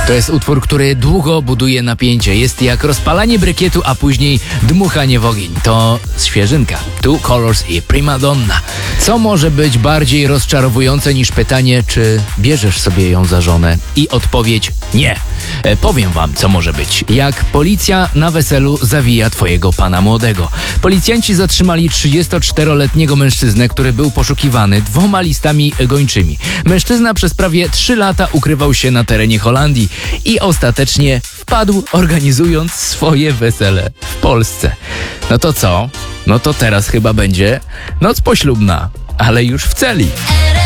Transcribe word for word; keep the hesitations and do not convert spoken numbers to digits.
To jest utwór, który długo buduje napięcie. Jest jak rozpalanie brykietu, a później dmuchanie w ogień. To świeżynka. Two Colors i Primadonna. Co może być bardziej rozczarowujące niż pytanie, czy bierzesz sobie ją za żonę? I odpowiedź nie. E, powiem wam, co może być. Jak policja na weselu zawija twojego pana młodego. Policjanci zatrzymali trzydziestoczteroletniego mężczyznę, który był poszukiwany dwoma listami gończymi. Mężczyzna przez prawie trzy lata ukrywał się na terenie Holandii i ostatecznie wpadł, organizując swoje wesele w Polsce. No to co? No to teraz chyba będzie noc poślubna, ale już w celi.